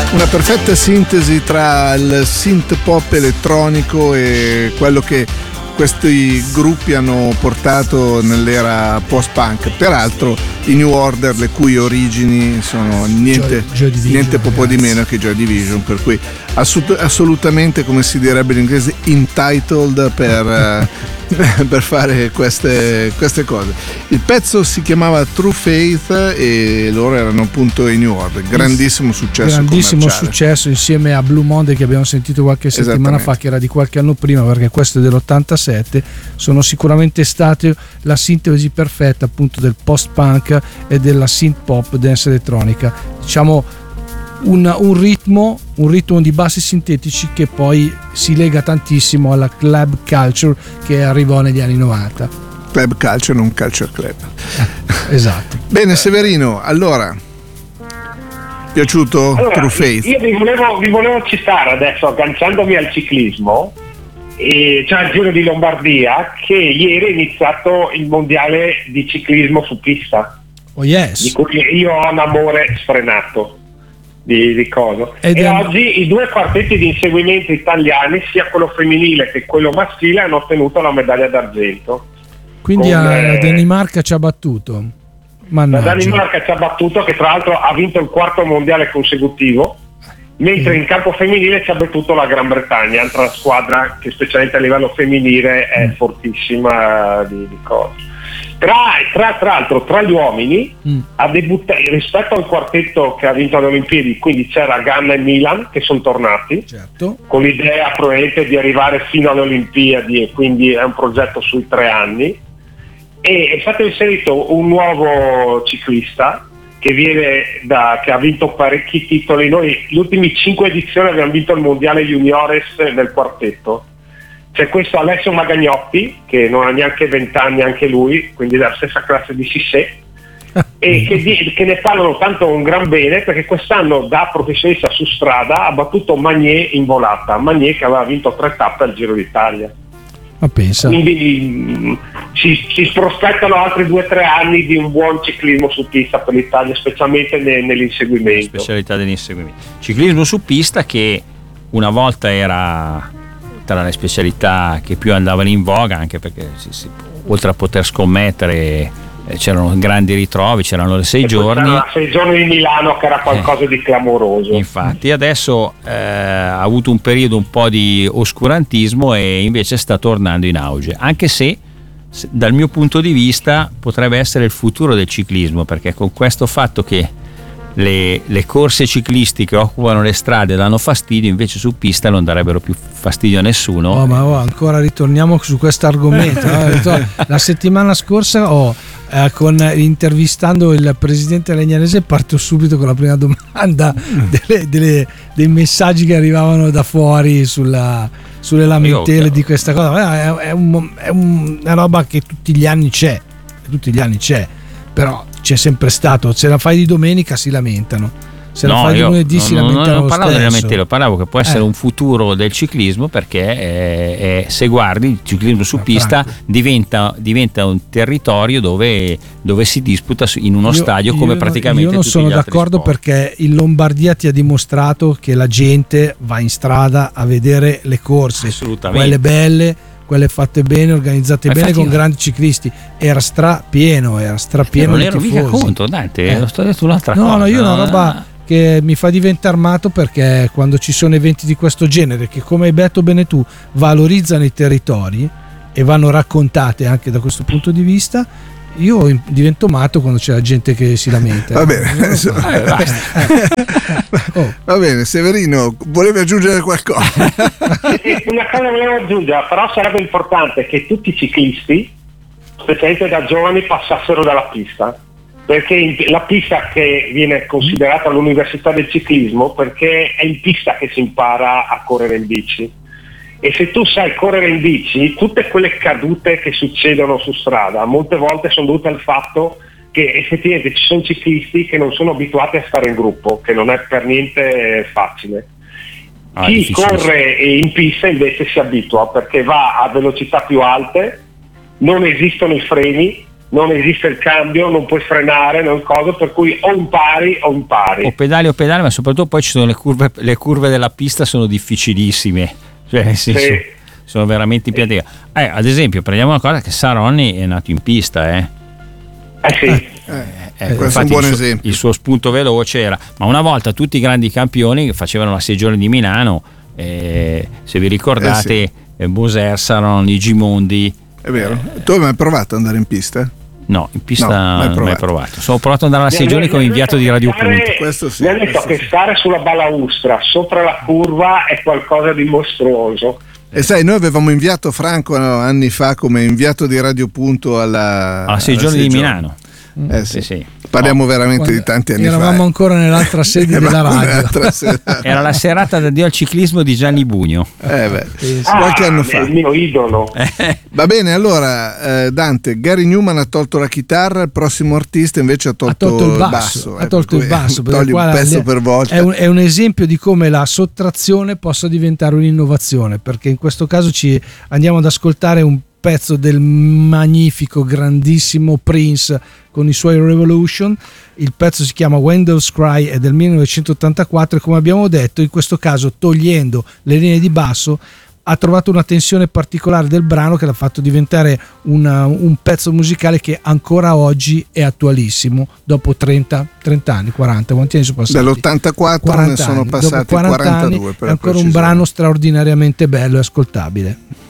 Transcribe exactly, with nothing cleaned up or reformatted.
Una perfetta sintesi tra il synth pop elettronico e quello che questi gruppi hanno portato nell'era post-punk. Peraltro i New Order, le cui origini sono niente, Joy, Joy Division, niente poco di meno che Joy Division, per cui assolut- assolutamente, come si direbbe in inglese, entitled per, per fare queste, queste cose. Il pezzo si chiamava True Faith e loro erano appunto i New Order. Grandissimo successo grandissimo commerciale. successo insieme a Blue Monday, che abbiamo sentito qualche settimana fa, che era di qualche anno prima, perché questo è dell'ottantasette. Sono sicuramente state la sintesi perfetta appunto del post-punk e della synth pop dance elettronica, diciamo un, un ritmo un ritmo di bassi sintetici che poi si lega tantissimo alla club culture che arrivò negli anni novanta. Club culture, non culture club. Esatto. Bene Severino, allora piaciuto allora, True Faith? Io vi volevo, vi volevo citare adesso, agganciandomi al ciclismo, e cioè al Giro di Lombardia, che ieri è iniziato il mondiale di ciclismo su pista. Oh yes. Di cui io ho un amore sfrenato di, di cosa. Ed e è... oggi i due quartetti di inseguimento italiani, sia quello femminile che quello maschile, hanno ottenuto la medaglia d'argento. Quindi con, la eh, Danimarca ci ha battuto. Mannaggia. La Danimarca ci ha battuto, che tra l'altro ha vinto il quarto mondiale consecutivo, mentre in campo femminile ci ha battuto la Gran Bretagna, altra squadra che specialmente a livello femminile è fortissima di, di cose. Tra, tra, tra l'altro tra gli uomini mm. ha debuttato rispetto al quartetto che ha vinto alle Olimpiadi, quindi c'era Ganna e Milan che sono tornati, certo, con l'idea probabilmente di arrivare fino alle Olimpiadi, e quindi è un progetto sui tre anni, e è stato inserito un nuovo ciclista che viene da che ha vinto parecchi titoli. Noi le ultime cinque edizioni abbiamo vinto il mondiale juniores nel quartetto. C'è questo Alessio Magagnotti che non ha neanche vent'anni anche lui, quindi della stessa classe di Cissé, e che, di, che ne parlano tanto un gran bene, perché quest'anno da professionista su strada ha battuto Magnier in volata, Magnier che aveva vinto tre tappe al Giro d'Italia. Ma pensa. Quindi mh, si, si prospettano altri due o tre anni di un buon ciclismo su pista per l'Italia, specialmente ne, nell'inseguimento. Specialità dell'inseguimento. Ciclismo su pista che una volta era tra le specialità che più andavano in voga, anche perché si, si, oltre a poter scommettere eh, c'erano grandi ritrovi, c'erano le sei e giorni c'erano sei giorni di Milano che era qualcosa eh, di clamoroso. Infatti adesso eh, ha avuto un periodo un po' di oscurantismo e invece sta tornando in auge, anche se, se dal mio punto di vista potrebbe essere il futuro del ciclismo, perché con questo fatto che Le, le corse ciclistiche occupano le strade, danno fastidio, invece su pista non darebbero più fastidio a nessuno. Oh, ma oh, ancora ritorniamo su questo argomento. No? La settimana scorsa oh, eh, con, intervistando il presidente Legnanese, parto subito con la prima domanda delle, delle, dei messaggi che arrivavano da fuori sulla, sulle lamentele di questa cosa. È, è, un, è un, una roba che tutti gli anni c'è, tutti gli anni c'è, però c'è sempre stato. Se la fai di domenica si lamentano, se no, la fai di lunedì si non, lamentano. Non parlavo delle lamentele, parlavo che può essere eh. un futuro del ciclismo, perché è, è, se guardi il ciclismo su Ma pista diventa, diventa un territorio dove, dove si disputa in uno io, stadio come io, praticamente io non tutti sono gli altri d'accordo sport. Perché in Lombardia ti ha dimostrato che la gente va in strada a vedere le corse, quelle belle, quelle fatte bene, organizzate Ma bene, infatti con grandi ciclisti. Era strapieno, era strapieno. Non di ero tifosi. mica conto, Dante, eh. lo sto detto un'altra no, cosa. No, io una roba che mi fa diventare armato, perché quando ci sono eventi di questo genere, che come hai detto bene tu, valorizzano i territori e vanno raccontate anche da questo punto di vista, io divento matto quando c'è la gente che si lamenta. Va bene, so. eh, oh. Va bene, Severino, volevi aggiungere qualcosa? Una cosa volevo aggiungere, però sarebbe importante che tutti i ciclisti, specialmente da giovani, passassero dalla pista, perché la pista che viene considerata l'università del ciclismo, perché è in pista che si impara a correre in bici, e se tu sai correre in bici, tutte quelle cadute che succedono su strada molte volte sono dovute al fatto che effettivamente ci sono ciclisti che non sono abituati a stare in gruppo, che non è per niente facile. Ah, chi corre in pista invece si abitua, perché va a velocità più alte, non esistono i freni, non esiste il cambio, non puoi frenare, non cosa, per cui o impari o impari. O pedali o pedali, ma soprattutto poi ci sono le curve, le curve della pista sono difficilissime, cioè nel senso, Sì. sono veramente impegnativi. Eh, ad esempio, prendiamo una cosa che Saronni è nato in pista, eh. Eh sì. Eh, Ecco, questo è un infatti buon il suo, esempio. il suo spunto veloce era, ma una volta tutti i grandi campioni che facevano la sei giorni di Milano, eh, se vi ricordate, Eh eh, Boser, Saronni, Gimondi. È vero. Tu hai mai provato ad andare in pista? No, in pista No, mai non ho mai provato. provato. Sono provato ad andare a sei giorni come inviato di Radio Punto. Questo sì, Mi hanno detto questo che sì. stare sulla balaustra sopra la curva è qualcosa di mostruoso. E sai, noi avevamo inviato Franco no, anni fa come inviato di Radio Punto alla, A sei alla giorni di Milano. Eh sì. Sì, sì. Parliamo veramente Quando di tanti anni eravamo fa. eh. ancora nell'altra sede della Eravamo radio. nell'altra sede. Era la serata d'addio al ciclismo di Gianni Bugno. Eh beh, Sì, sì. qualche Ah, anno fa. il mio idolo. Va bene, allora eh, Dante, Gary Newman ha tolto la chitarra, il prossimo artista invece ha tolto, Ha tolto il basso, eh, ha tolto per il cui basso, perché togli qua un la- pezzo per volta. È un, è un esempio di come la sottrazione possa diventare un'innovazione, perché in questo caso ci andiamo ad ascoltare un pezzo del magnifico, grandissimo Prince con i suoi Revolution. Il pezzo si chiama Windows Cry, è del millenovecentottantaquattro e come abbiamo detto in questo caso, togliendo le linee di basso, ha trovato una tensione particolare del brano che l'ha fatto diventare una- un pezzo musicale che ancora oggi è attualissimo dopo trenta, trenta anni, quaranta, quanti anni sono passati? Dall'ottantaquattro ne quaranta sono anni. passati Dopo quaranta quarantadue anni per è la ancora un precisione. brano straordinariamente bello e ascoltabile.